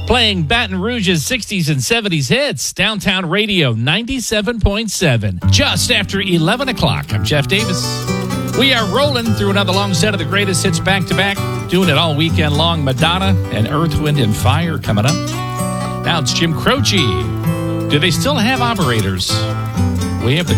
Playing Baton Rouge's 60s and 70s hits. Downtown Radio 97.7. Just after 11 o'clock. I'm Jeff Davis. We are rolling through another long set of the greatest hits back-to-back. Doing it all weekend long. Madonna and Earth, Wind, and Fire coming up. Now it's Jim Croce. Do they still have operators? We have the